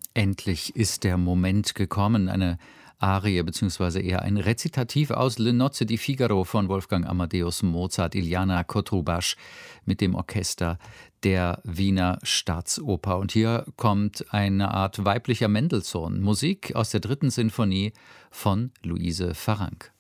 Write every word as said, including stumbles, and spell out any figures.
Endlich ist der Moment gekommen, eine Arie beziehungsweise eher ein Rezitativ aus Le Nozze di Figaro von Wolfgang Amadeus Mozart, Iliana Kotrubasch mit dem Orchester der Wiener Staatsoper. Und hier kommt eine Art weiblicher Mendelssohn, Musik aus der dritten Sinfonie von Luise Farranc.